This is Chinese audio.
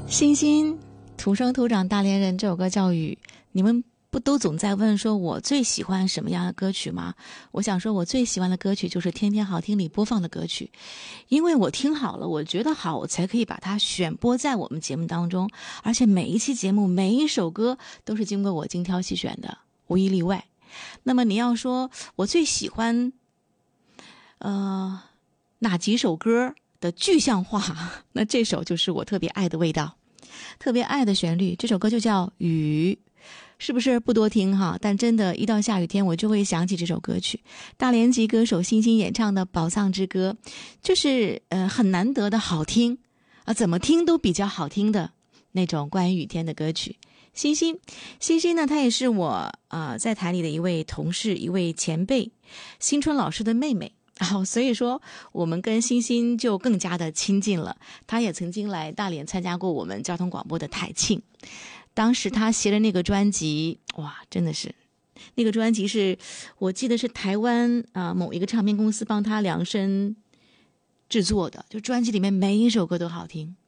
星星土生土长大连人，这首歌叫《雨》。你们不都总在问说我最喜欢什么样的歌曲吗？我想说我最喜欢的歌曲就是天天好听里播放的歌曲，因为我听好了，我觉得好，我才可以把它选播在我们节目当中，而且每一期节目每一首歌都是经过我精挑细选的，无一例外。那么你要说我最喜欢哪几首歌的具象化，那这首就是我特别爱的味道，特别爱的旋律。这首歌就叫《雨》，是不是不多听哈？但真的，一到下雨天，我就会想起这首歌曲。大连籍歌手星星演唱的《宝藏之歌》，就是很难得的好听啊，怎么听都比较好听的那种关于雨天的歌曲。星星呢，她也是我在台里的一位同事，一位前辈，新春老师的妹妹。所以说我们跟星星就更加的亲近了。她也曾经来大连参加过我们交通广播的台庆，当时她携的那个专辑，哇，真的是那个专辑是我记得是台湾某一个唱片公司帮她量身制作的，就专辑里面每一首歌都好听。